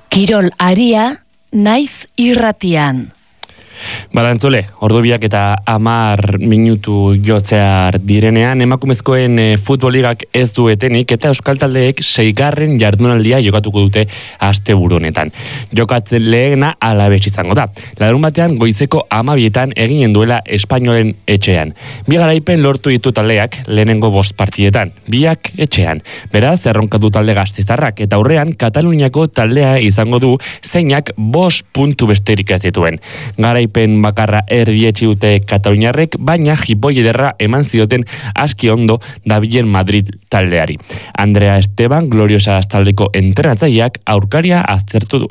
Kirol aria, naiz irratian. Balantzole, ordu biak eta 10 minutu jotzear direnean, emakumezkoen futboligak ez du etenik eta euskal taldeek 6. jardunaldia jokatuko dute asteburu honetan. Jokatzen lehena Alabes izango da. Larun batean goizeko 12etan eginen duela Espainolen etxean. Bi garaipen lortu ditu taldeak lehenengo 5 partietan, biak etxean. Beraz, erronkatu talde Gasteiztarrak eta aurrean Kataluniako taldea izango du zeinak 5 puntu besterik ez dituen. Garaipen bakarra erdietsi dute kataluniarrek, baina jipoi ederra eman zioten aski ondo dabilen Madrid taldeari. Andrea Esteban, Gloriosa taldeko entrenatzaileak aurkaria aztertu du.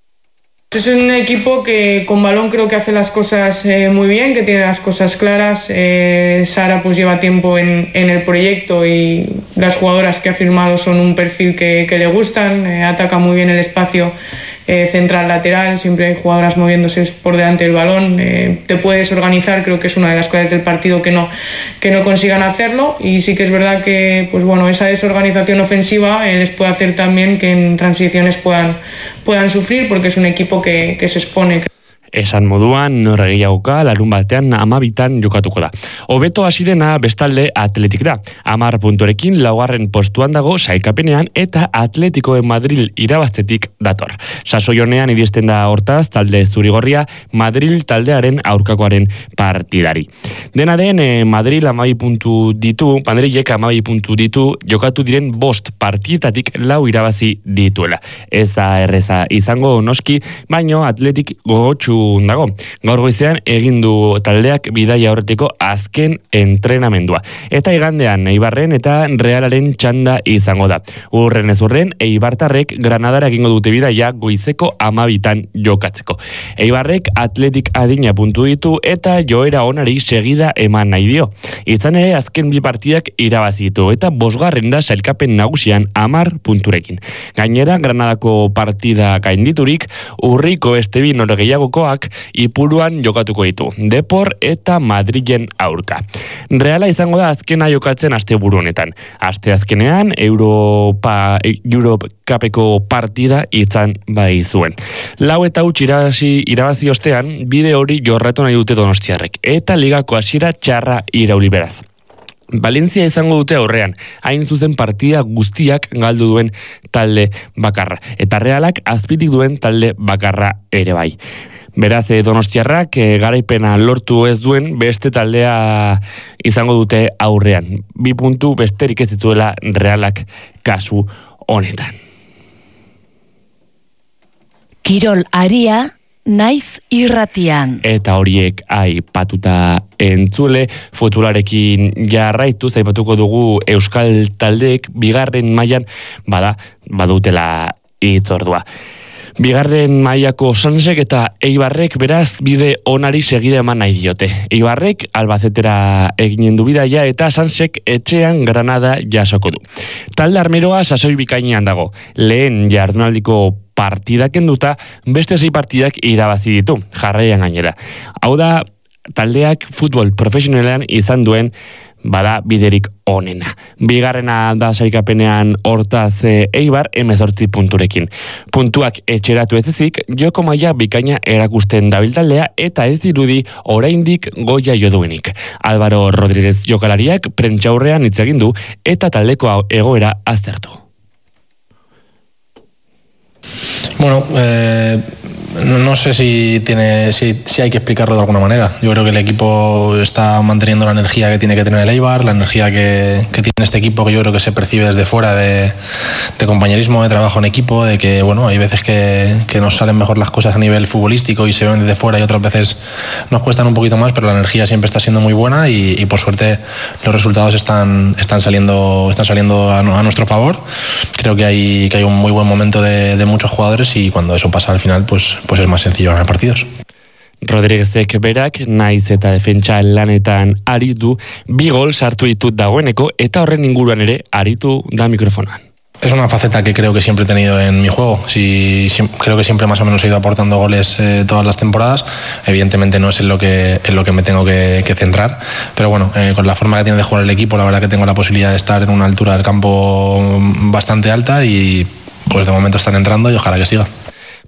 Es un equipo que con balón creo que hace las cosas muy bien, que tiene las cosas claras. Sara pues lleva tiempo en el proyecto y las jugadoras que ha firmado son un perfil que le gustan, ataca muy bien el espacio central lateral, siempre hay jugadoras moviéndose por delante del balón, te puedes organizar, creo que es una de las claves del partido que no consigan hacerlo, y sí que es verdad que pues bueno, esa desorganización ofensiva les puede hacer también que en transiciones puedan sufrir, porque es un equipo que se expone. Esan moduan, norgehiagoka larun batean 12etan jokatuko da. Hobeto hasi dena bestalde Atletik da. 10 punturekin 4. postuan dago sailkapenean eta Atletico de Madrid irabaztetik dator. Sasoi honean iristen da hortaz talde zurigorria Madrid taldearen aurkakoaren partidari. Dena den Madrid 12 puntu ditu, Madrilek 12 puntu ditu, jokatu diren 5 partietatik 4 irabazi dituela. Ez da erreza izango noski, baino Atletik gogotsu dago. Gaur goizean egin du taldeak bidaia aurretiko azken entrenamendua. Eta igandean Eibarren eta Realaren txanda izango da. Urren ez urren, Eibartarrek Granadara egingo dute bidaia goizeko 12etan jokatzeko. Eibarrek Atletik adina puntu ditu eta joera onari segida eman nahi dio. Izan ere azken 2 partidak irabazi ditu eta 5. da sailkapen nagusian 10 punturekin. Gainera Granadako partida gainditurik, urriko Estebi norgehiagokoak Ipuruan jokatuko ditu, Depor eta Madrilen aurka. Reala izango da azkena jokatzen asteburu honetan. Aste azkenean Europa Cupeko partida izan bai zuen. 4-0 irabazi ostean, bide hori jorratu nahi dute donostiarrek, eta ligako hasiera txarra irauli beraz. Valencia izango dute aurrean, hain zuzen partida guztiak galdu duen talde bakarra, eta Realak azpitik duen talde bakarra ere bai. Beraz, donostiarrak garaipena lortu ez duen beste taldea izango dute aurrean. 2 puntu besterik ez dituela Realak kasu honetan. Kirol aria, naiz irratian. Eta horiek aipatuta entzule, futbolarekin jarraitu, aipatuko dugu euskal taldeek 2. mailan badutela hitzordua. 2. mailako Sansek eta Eibarrek beraz bide onari segida eman nahi diote. Eibarrek Albazetera eginen du bidaia eta Sansek etxean Granada jasoko du. Talde armeroa sasoi bikainean dago. Lehen jardunaldiko partidak enduta, beste 6 partidak irabazi ditu, jarraian gainera. Hau da, taldeak futbol profesionalean izan duen biderik onena. 2. da sailkapenean hortaz Eibar 18 punturekin. Puntuak etxeratu ez ezik, joko maila bikaina erakusten dabil taldea eta ez dirudi oraindik goia jo duenik. Álvaro Rodríguez jokalariak prentsaurrean hitz egin du eta taldeko egoera aztertu. Bueno, no sé si hay que explicarlo de alguna manera. Yo creo que el equipo está manteniendo la energía que tiene que tener el Eibar, la energía que tiene este equipo, que yo creo que se percibe desde fuera de compañerismo, de trabajo en equipo, de que bueno, hay veces que nos salen mejor las cosas a nivel futbolístico y se ven desde fuera y otras veces nos cuestan un poquito más, pero la energía siempre está siendo muy buena y por suerte los resultados están saliendo a nuestro favor. Creo que hay un muy buen momento de muchos jugadores y cuando eso pasa al final pues es más sencillo ganar partidos. Rodríguezek berak naiz eta defentsa lanetan aritu, 2 gol sartu ditut dagoeneko eta horren inguruan ere aritu da mikrofonan. Es una faceta que creo que siempre he tenido en mi juego. Creo que siempre más o menos he ido aportando goles todas las temporadas. Evidentemente no es en lo que me tengo que centrar, pero bueno, con la forma que tiene de jugar el equipo, la verdad que tengo la posibilidad de estar en una altura del campo bastante alta y pues de momento están entrando y ojalá que siga.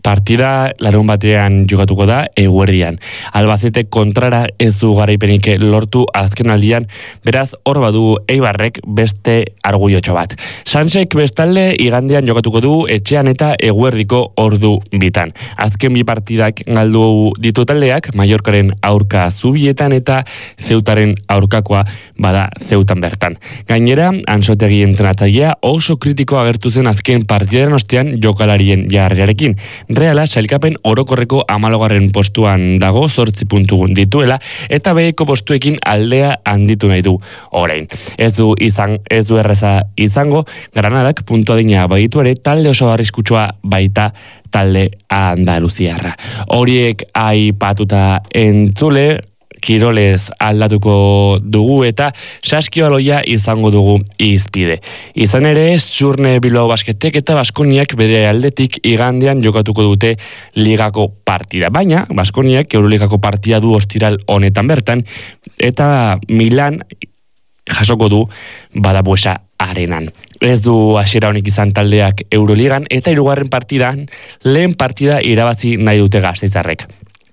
Partida larun batean jokatuko da eguerdian. Albacete kontrara ez du garaipenik lortu azken aldian, beraz hor badu Eibarrek beste arguiotxo bat. Sansek bestalde igandean jokatuko du etxean eta eguerdiko ordu bitan. Azken bi partidak galdu ditu taldeak, Mallorcaren aurka Zubietan eta Zeutaren aurkakoa bada Zeutan bertan. Gainera, Ansotegi entrenatzailea oso kritiko agertu zen azken partidaren ostean jokalarien jarriarekin. Reala sailkapen orokorreko 14. postuan dago, 8 puntu dituela, eta beheko postuekin aldea handitu nahi du orain. Ez du erreza izango, Granadak puntua dina baditu ere, talde oso arriskutsua baita talde andaluziarra. Horiek aipatuta entzule, kirolez aldatuko dugu eta Saskibaloia izango dugu izpide. Izan ere, Zurne Bilbao Basketek eta Baskoniak bere aldetik igandean jokatuko dute ligako partida. Baina, Baskoniak Euroligako partida du ostiral honetan bertan, eta Milan jasoko du Badabuesa arenan. Ez du hasiera honik izan taldeak Euroligan, eta hirugarren partidan lehen partida irabazi nahi dute Gasteiztarrek.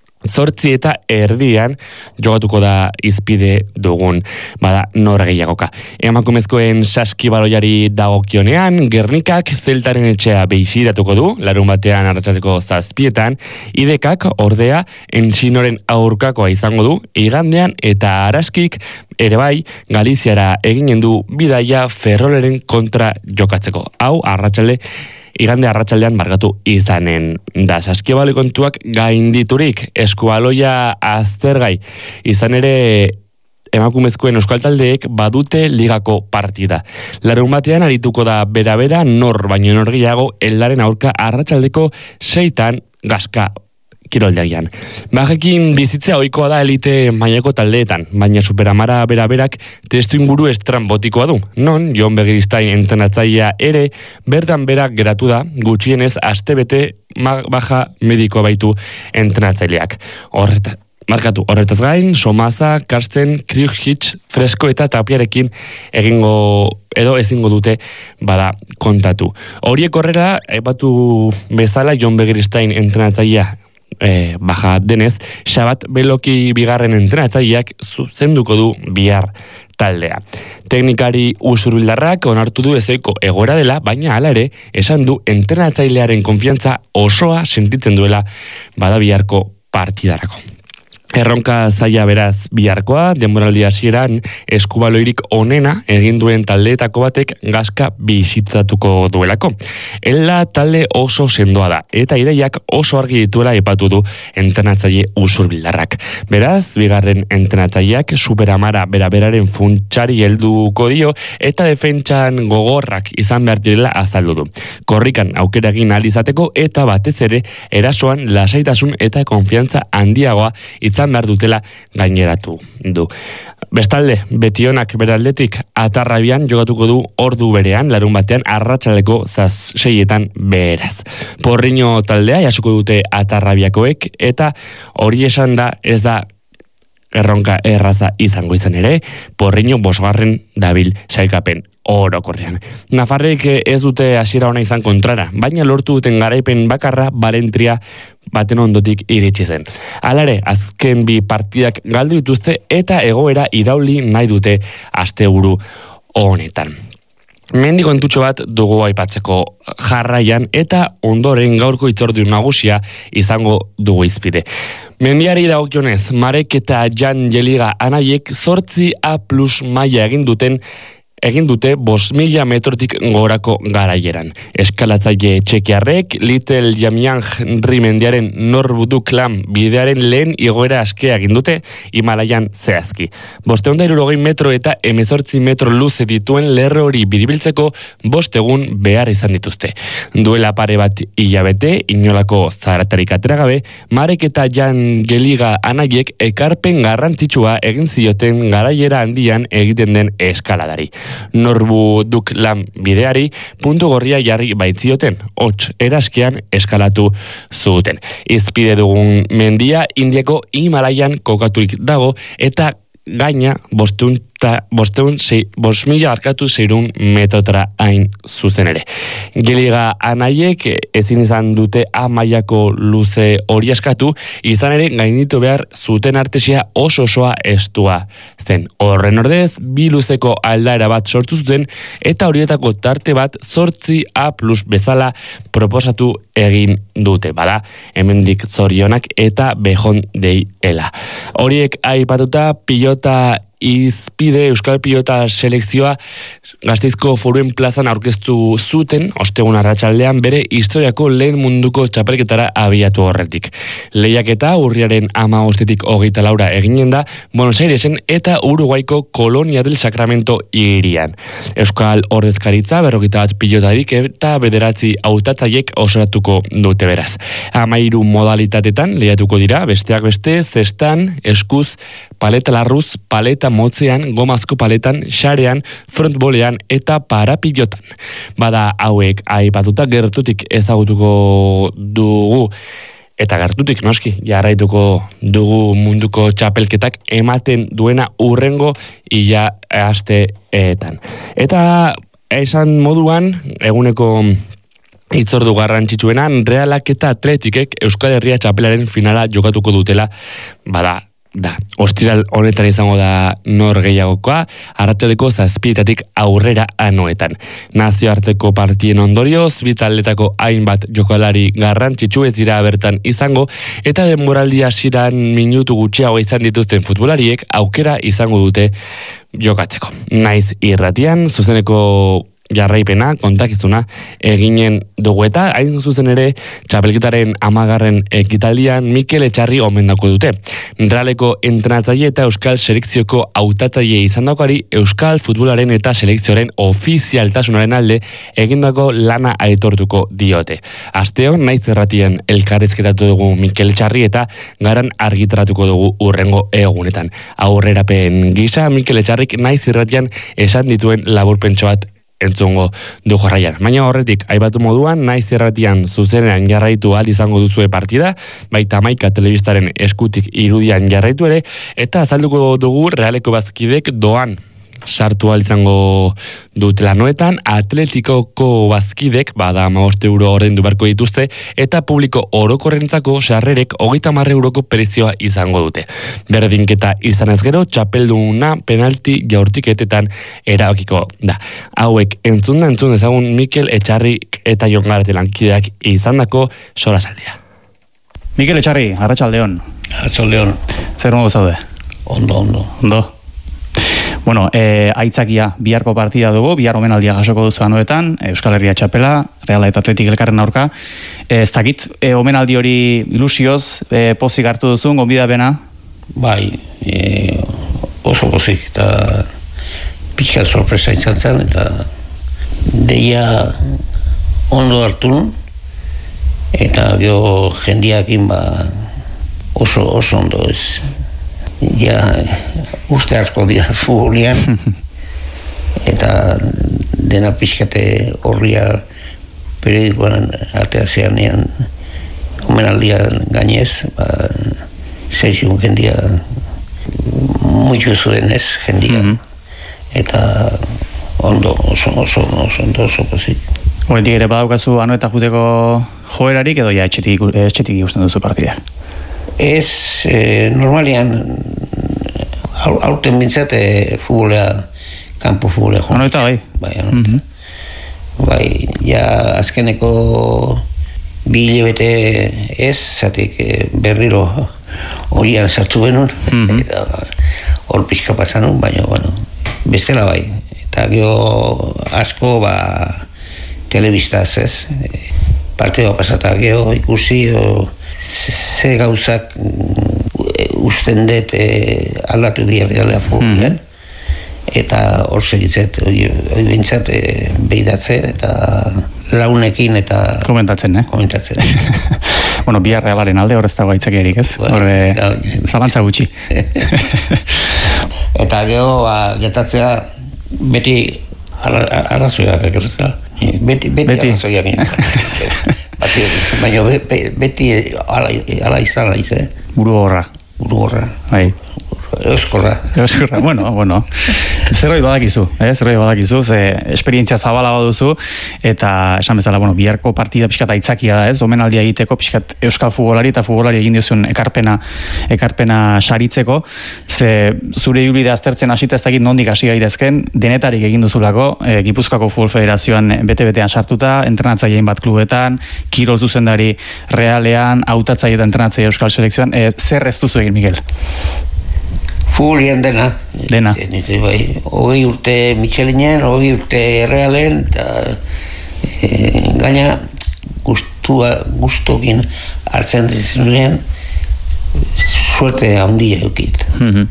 8:30 jokatuko da izpide dugun norgehiagoka. Emakumezkoen Saskibaloiari dagokionean, Gernikak Zeltaren etxea beisiratuko du, larun batean arratsaldeko 7:00, Idekak ordea Entsinoren aurkakoa izango du, igandean eta Araskik ere bai Galiziara eginen du bidaia Ferroleren kontra jokatzeko. Hau igande arratsaldean markatu izanen da. Saskibalo kontuak gainditurik, Eskubaloia aztergai. Izan ere, emakumezkoen euskal taldeek badute ligako partida. Larun batean arituko da bera nor baino norgehiago Eldaren aurka arratsaldeko 6:00 Gaska kiroldegian. Bajekin bizitzea ohikoa da elite mailako taldeetan, baina Superamara beraberak testu inguru estrambotikoa du. Non, Jon Begiristain entrenatzailea ere, bertan berak geratu da, gutxienez astebete baja medikoa baitu entrenatzaileak. Horretaz gain, Somaza, Karsten, Kriujic, Fresko eta Tapiarekin ezingo dute kontatu. Horiek horrela, aipatu bezala Jon Begiristain entrenatzailea baja denez, Xabat Beloki bigarren entrenatzaileak zuzenduko du bihar taldea. Teknikari Usurbildarrak onartu du ezoiko egoera dela, baina hala ere, esan du entrenatzailearen konfiantza osoa sentitzen duela biharko partidarako. Erronka zaila beraz biharkoa, denboraldi hasieran Eskubaloirik onena egin duen taldeetako batek Gaska bizitzatuko duelako. Ela talde oso sendoa da, eta ideiak oso argi dituela aipatu du entrenatzaile Usurbildarrak. Beraz, bigarren entrenatzaileak Superamara beraberaren funtsari helduko dio, eta defentsan gogorrak izan behar direla azaldu du. Korrikan aukera egin ahal izateko, eta batez ere erasoan lasaitasun eta konfiantza handiagoa izan behar dutela gaineratu du. Bestalde, Betionak beraldetik Atarrabian jokatuko du ordu berean, larun batean arratsaldeko 6:00 beraz. Porriño taldea jasuko dute Atarrabiakoek, eta hori esan da ez da erronka erraza izango izan ere, Porriño 5. dabil sailkapen orokorrean. Nafarrek ez dute hasiera ona izan kontrara, baina lortu duten garaipen bakarra Balentria baten ondotik iritsi zen. Hala ere, azken bi partidak galdu dituzte eta egoera irauli nahi dute asteburu honetan. Mendi kontutxo bat dugu aipatzeko jarraian, eta ondoren gaurko hitzordu nagusia izango dugu izpide. Mendiari dagokionez, Marek eta Jan Jeliga anaiek 8A+ maila egin dute 5.000 metrotik gorako garaieran. Eskalatzaile txekiarrek Little Yamyang Rimendiaren Norbuduk Lam bidearen lehen igoera askea egin dute Himalaian zehazki. 560 metro eta 18 metro luze dituen lerro hori biribiltzeko 5 egun behar izan dituzte. Duela pare bat hilabete, inolako zaratarik atera gabe, Marek eta Jan Jeliga anaiek ekarpen garrantzitsua egin zioten garaiera handian egiten den eskaladari. Norbuduk Lam bideari puntu gorria jarri baitzioten, hots eraskean eskalatu zuten. Izpide dugun mendia Indiako Himalaian kokaturik dago, eta gaina 500 5.600 metrotara hain zuzen ere. Geliga anaiek ezin izan dute mailako luze hori askatu, izan ere gainditu behar zuten artesia osoa estua zen. Horren ordez, 2 luzeko aldaera bat sortu zuten eta horietako tarte bat 8A+ bezala proposatu egin dute. Bada, hemendik zorionak eta bejon deiela. Horiek aipatuta pilota izpide Euskal Pilota selekzioa Gasteizko Foruen plazan aurkeztu zuten, ostegun arratsaldean bere historiako lehen munduko txapelketara abiatu horretik. Lehiaketa urriaren 15-tik 24 eginen da Buenos Airesen eta Uruguaiko Colonia del Sacramento hirian. Euskal ordezkaritza 41 pilotarik eta 9 hautatzaiek osoratuko dute beraz. 13 modalitatetan lehiatuko dira, besteak beste, zestan, eskuz, paleta larruz, paleta motzean, gomazko paletan, xarean, frontbolean eta parapilotan. Bada hauek aipatuta gertutik ezagutuko dugu eta gertutik noski jarraituko dugu munduko txapelketak ematen duena urrengo ia asteetan. Eta esan moduan eguneko hitzordu garrantzitsuenan Realak eta Atletikek Euskal Herria txapelaren finala jokatuko dutela, bada ostiral honetan izango da norgehiagokoa, arratsaldeko 7:00 aurrera anoetan. Nazioarteko partien ondorioz, bi taldeetako hainbat jokalari garrantzitsu ez dira bertan izango, eta denboraldi hasieran minutu gutxiago izan dituzten futbolariek aukera izango dute jokatzeko. Naiz irratian, zuzeneko jarraipena, kontakizuna eginen dugu eta hain zuzen ere txapelketaren 10. ekitaldian Mikel Etxarri omendako dute. Realeko entrenatzaile eta Euskal selekzioko hautatzaile izandakoari Euskal futbolaren eta selekzioaren ofizialtasunaren alde egindako lana aitortuko diote. Asteon naiz irratian elkarrizketatu dugu Mikel Etxarri eta garan argitaratuko dugu urrengo egunetan. Aurrerapen gisa Mikel Etxarrik naiz irratian esan dituen laburpentso bat entzungo du jarraian. Baina horretik, aipatu moduan, naiz irratian zuzenean jarraitu ahal izango duzue partida, baita Hamaika telebistaren eskutik irudian jarraitu ere, eta azalduko dugu Realeko bazkidek doan sartu ahal izango dutela noetan, Atletikoko bazkidek, bada 15 euro ordaindu beharko dituzte, eta publiko orokorrentzako sarrerek 30 euroko prezioa izango dute. Berdinketa izan ez gero, txapelduna penalti jaurtiketetan erabakiko da. Hauek entzun ezagun Mikel Etxarrik eta Jon Garate lankideak izandako solasaldia. Mikel Etxarri, arratsaldeon. Arratsaldeon. Zer modu zaude? Ondo. Bueno, aitzakia biharko partida dugu, bihar omenaldia jasoko duzu anoetan, Euskal Herria txapela, Reala eta Atletik elkarren aurka. Ez dakit, omenaldi hori ilusioz, pozik hartu duzun, gonbidapena? Bai, oso pozik, eta pixka sorpresa izan zen, eta deia ondo hartu nun, eta gero jendiakin oso ondo ez. Ja, uste asko dira futbolian eta dena pixkate horria periodikoan arteazean omenaldia gainez, zeiziun jendia muitu zuen ez jendia eta oso pozik. Horretik ere badaukazu anoeta juteko joerarik edo ja etxetik ikusten duzu partida? Ez, normalian aurten bintzat futbolea, kanpo futbolea joan. Anoeta bai? Bai, anoeta. Bai, ja azkeneko 2 hilabete ez, zatik berriro horian sartu benun, eta hor pixka pasanun, baina, bestela bai. Eta geho asko, telebistaz ez, partidua pasata geho ikusi, ze gauzak usten dut aldatu diardialea futbolian, eta hor segitzet, hori bintzat behidatzen, eta launekin eta komentatzen. Bueno, bihar Realaren alde horrez dago aitzakiarik, ez? Horre, zalantza gutxi. Eta geho, getatzea, beti arrazoiak ekerreza. Beti arrazoiak baina beti ala izan naiz, Buru horra. Bai. Euskorra. Bueno. Zerbait badakizu, ze esperientzia zabala baduzu, eta esan bezala, biharko partida pixkat aitzakia da, ez? Omenaldia egiteko pixkat euskal futbolari eta futbolari egin diozun ekarpena saritzeko, ze zure ibilbidea aztertzen hasita ez dakit nondik hasi gaitezken, denetarik egin duzulako, Gipuzkoako Futbol Federazioan bete-betean sartuta, entrenatzaileen bat klubetan, kirol zuzendari realean, hautatzaile eta entrenatzaile euskal selekzioan, zer ez duzu egin, Mikel? Futbolian dena. Hogei urte Michelinen, hogei urte Realen, eta gaina guztokin hartzen dizunien suerte handia eukit.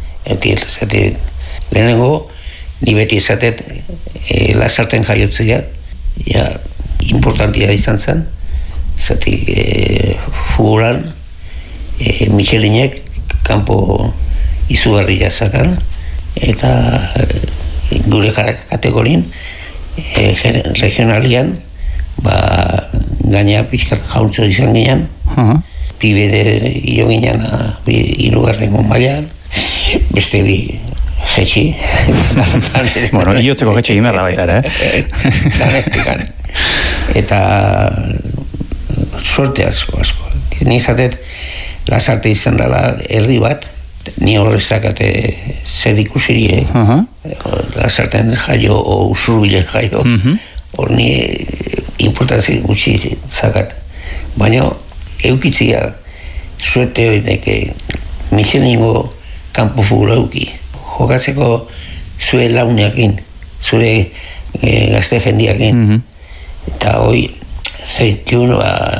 Lehenengo, ni beti esatet Lasarten jaiotzea, importantia izan zen, zatik futbolan Michelinek kanpo izugarria zakan, eta gure kategorin regionalian gaina pixkat jauntzo izan ginen, pibede hilo ginen hirugarrengo mailan, beste bi jetxi. Iotzeko jetxi egin behar da baita, Eta suerte asko. Nizatet Lasarte izan dela herri bat, ni horrezakate zer ikusirie, Lasarten jaio o Usurbilen jaio, hor ni importantzi gutxi zakat. Baina eukitzia suerte hoideke Michelingo kanpo futbola euki. Jokatzeko zure launeakin, zure gazte jendiakin. Eta hoi zeikiun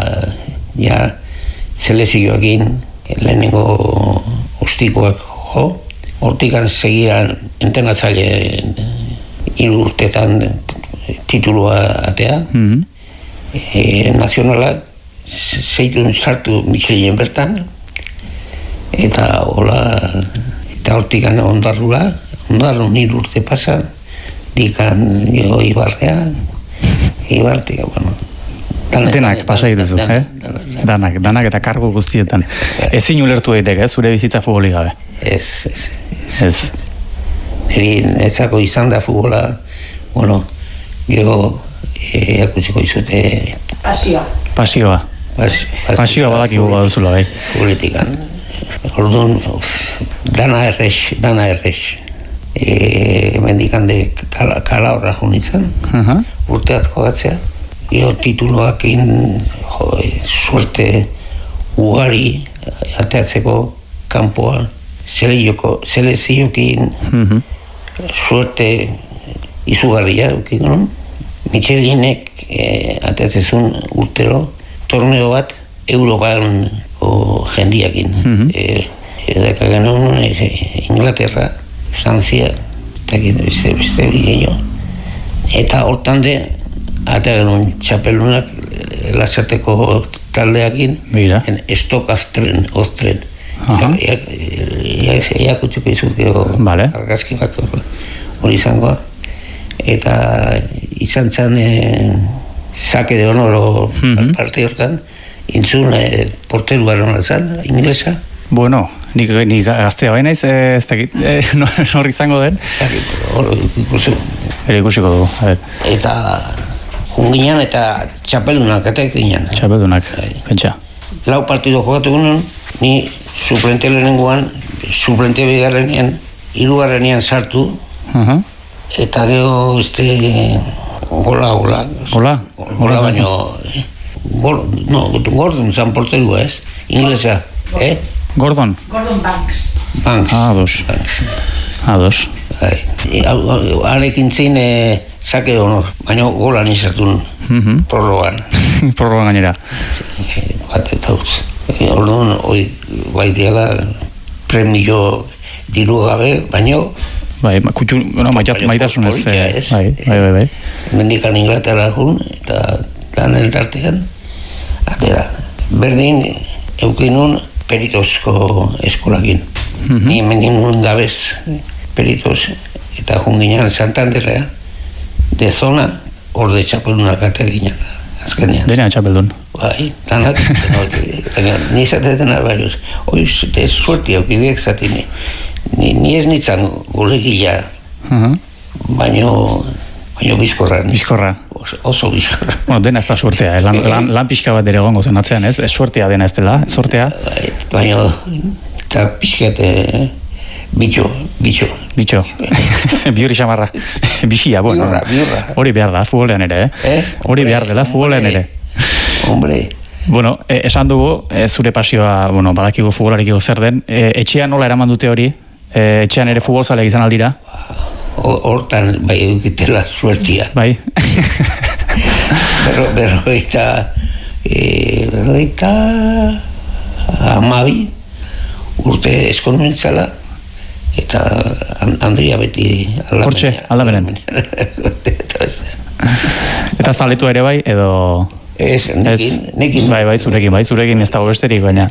selezioakin lehenengo ostikoak hortikan segiran entrenatzaile 3 urtetan titulua atea. Nazionalak zeitun sartu Michelinen bertan, eta hortikan ondarrun 3 urte pasan, dikan Ibartik, Denak pasai duzu, Danak eta kargo guztietan. Ezin ulertu daiteke, zure bizitza futboli gabe. Ez. Netzako izan da futbola, gero eakutzeko izute... Pasioa badakigu baduzula, bai. Politikan. Orduan, dana errex. Mendikande kala horra junitzen, urteat jogatzea. Io tituloakin suerte ugari ateatzeko kanpoa, seleziokin suerte izugarria eukin, Michelinek ateatzezun urtero torneo bat Europan jendiakin. Edaka genuen Inglaterra, Frantzia, beste bideio. Eta hortan de eta genuen txapelunak Lasarteko taldeakin estok oztren. Eakutsuko izuteko argazki bat hori izangoa. Eta izan zen sake de honoro parte hortan, intzun porteruan hona zen, inglesa. Bueno, nik gaztea baina ez dakit, nor izango den? Ikusiko dugu, a ver. Eta junginan eta txapelunak eta ginen. Txapelunak, pentsa. 4 partido jogatu ginen, ni suplente lehenengoan, suplente bigarrenean, 3garrenean sartu, eta gero gola baino, Gordon zan porterua ez, inglesa, Gordon Banks. Ados. Arekin zein sake honor, baina golan izartun prorrogan. Prorrogan gainera. Bat eta utz. Orduan, hori bai diala premio diru gabe, baina... Bai, maitasunez. Bai. Mendikan Inglaterra jun, eta lanen tartean, atera. Berdin, eukinun Peritozko eskolakin. Ni menin gabez Peritos, eta junginan Santanderrea, de zona, orde txapelunak ate ginen, azkenean. Dena txapeldun. Bai, lanak, nizatetena barios. Hoi, suerte aukibiek zatini. Ni ez nitzan golegila, baino bizkorra. Bizkorra. Oso bizkorra. Bueno, dena ez da suertea, lan pixka bat ere gongo zen atzean, ez? Ez suertea dena ez dela, sortea. Baino, eta pixkat bitxo. Bihurri xamarra. Bixia, bueno. Bihurra. Hori behar da, futbolean ere, Hori behar dela, futbolean ere. Hombre. Bueno, esan dugu, zure pasioa, bueno, badakigu futbolarekiko zer den. Etxean nola eraman dute hori? Etxean ere futbolzaleak izan aldira? Hortan, bai, eukitela suertia. Bai. Berrogeita amabi urte eskonu nintzala, eta Andria beti aldamenean. Hortxe, aldamenen. Eta zaletu ere bai, edo... Ez, nekin. Bai, zurekin ez dago besterik, baina.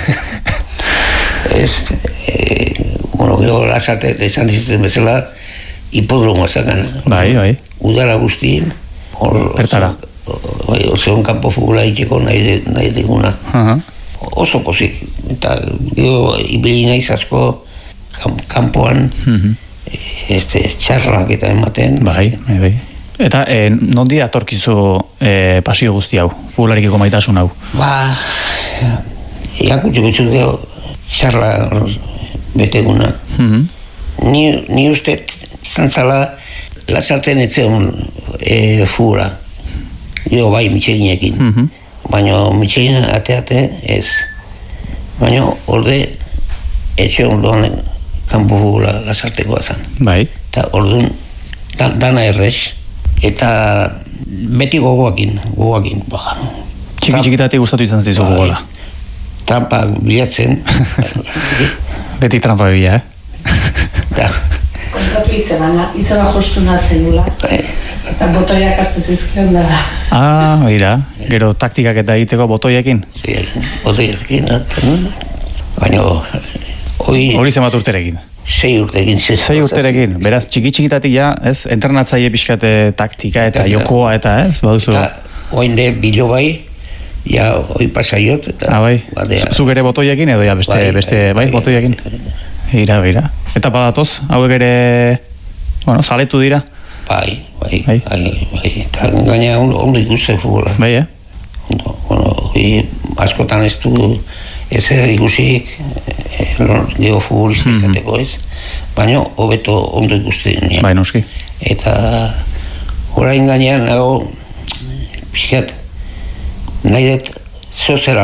Ez, gero lasarte, esan dizuten bezala, hipodromoa zakan. Bai. Udara guztien. Bertara. Bai, ozeon kanpo futbola egiteko nahi diguna. Oso pozik. Eta gero ibili naiz asko kanpoan txarrak eta ematen. Bai. Eta nondi atorkizu pasio guzti hau, futbolarekiko maitasun hau? Iakutxuko txut gero txarla beteguna. Ni uste zantzala lasarten etzeon futbola. Gero bai Michelinekin. Baina Michelin ateate ez. Baina orde etxe ondoan kanpo futbola lasartekoa zen. Bai. Eta orduan dana errez. Eta beti gogoakin. Txikitatik gustatu izan zizu gogola. Trampa bilatzen. Beti trampa bila, Kontatu izena jostuna zenula. Eta botoiak hartzen zizkion dara. Mira, gero taktikak eta egiteko botoiekin? Botoiekin, baina hori zemat urterekin? 6 urterekin. 6 urterekin, beraz txikitatik ja, ez, entrenatzaile pixkate taktika eta jokoa eta, ez, baduzu? Eta oinde bilo bai, ja, hoi pasaiot, eta... Bai, zuk ere botoiekin edo ja beste, botoiekin? Ira. Eta badatoz, hauek ere, bueno, zaletu dira? Bai. Eta gaina ondo ikuste futbola. Bai, askotan ez du ezer ikusik gero futbolista izateko ez, baina hobeto ondo ikuste dinean. Bai, noski. Eta orain gainean nago pixkat nahi dut zozera